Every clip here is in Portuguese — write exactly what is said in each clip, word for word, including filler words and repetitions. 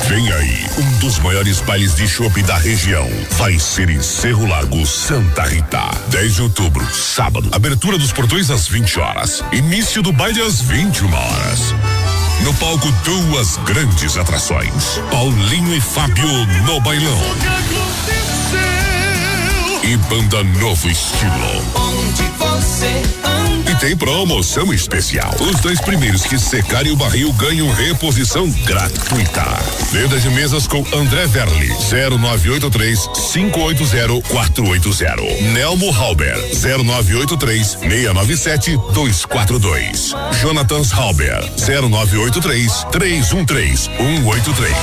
Vem aí, um dos maiores bailes de chopp da região. Vai ser em Cerro Largo, Santa Rita. dez de outubro, sábado. Abertura dos portões às vinte horas. Início do baile às vinte e uma horas. No palco, duas grandes atrações. Paulinho e Fábio no bailão. E banda Novo Estilo. Onde você anda? E tem promoção especial. Os dois primeiros que secarem o barril ganham reposição gratuita. Venda de mesas com André Verli, zero nove oito três, cinco oito zero, quatro oito zero. Nelmo Halber, zero nove oito três, seis nove sete, dois quatro dois. Jonathans Halber, zero nove oito três, três um três, um oito três.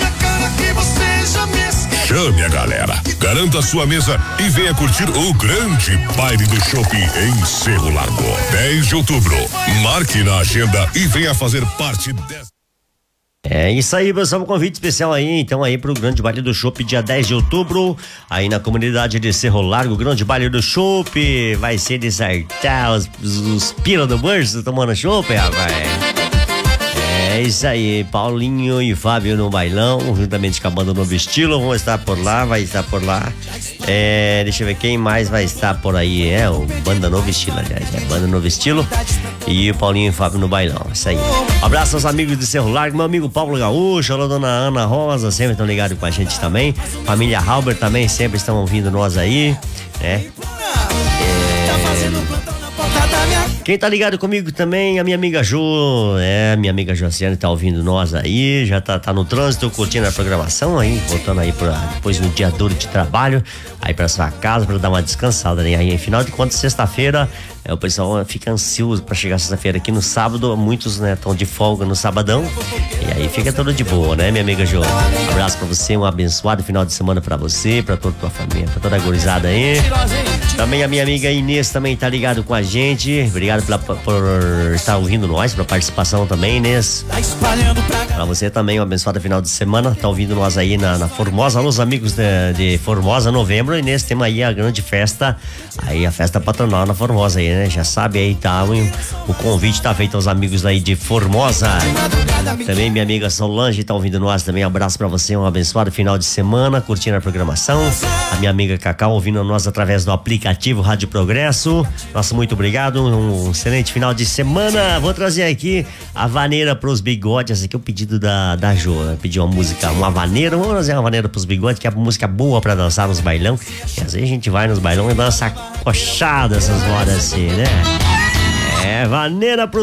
Chame a galera, garanta a sua mesa e venha curtir o grande baile do chopp em Cerro Largo. dez de outubro, marque na agenda e venha fazer parte dessa. É isso aí, pessoal, um convite especial aí, então aí pro grande baile do chopp, dia dez de outubro, aí na comunidade de Cerro Largo, grande baile do chopp, vai ser de sartar os, os pila do bolso tomando chopp, rapaz. É isso aí, Paulinho e Fábio no bailão, juntamente com a banda Novo Estilo, vão estar por lá, vai estar por lá. É, deixa eu ver quem mais vai estar por aí, é o Banda Novo Estilo, aliás, é Banda Novo Estilo e o Paulinho e Fábio no bailão, isso aí. Um abraço aos amigos de Cerro Largo, meu amigo Paulo Gaúcho, a dona Ana Rosa, sempre estão ligados com a gente também. Família Halber também, sempre estão ouvindo nós aí, né? Quem tá ligado comigo também, a minha amiga Jo, é, minha amiga Josiane tá ouvindo nós aí, já tá, tá no trânsito, curtindo a programação aí, voltando aí pra, depois no dia duro de trabalho, aí pra sua casa, pra dar uma descansada, né? Aí, final de contas, sexta-feira, é, o pessoal fica ansioso pra chegar sexta-feira aqui no sábado, muitos, né, estão de folga no sabadão, e aí fica tudo de boa, né, minha amiga Jo? Um abraço pra você, um abençoado final de semana pra você, pra toda a tua família, pra toda a gurizada aí. Também a minha amiga Inês também tá ligado com a gente, obrigado pela, por estar ouvindo nós, pela participação também, Inês. Pra você também, um abençoado final de semana, tá ouvindo nós aí na, na Formosa, alô, os amigos de, de Formosa, novembro, Inês, temos aí a grande festa, aí a festa patronal na Formosa aí, né? Já sabe aí, tá, o, o convite tá feito aos amigos aí de Formosa. Também minha amiga Solange tá ouvindo nós também, um abraço pra você, um abençoado final de semana, curtindo a programação. A minha amiga Cacau ouvindo nós através do aplicativo Rádio Progresso. Nossa, muito obrigado, um excelente final de semana. Vou trazer aqui a vaneira pros bigodes, esse aqui é o pedido da, da Jo, né? Pediu uma música, uma vaneira, vamos trazer uma vaneira pros bigodes, que é uma música boa pra dançar nos bailão, e às vezes a gente vai nos bailão e dá uma sacochada essas horas assim, né? É, vaneira pros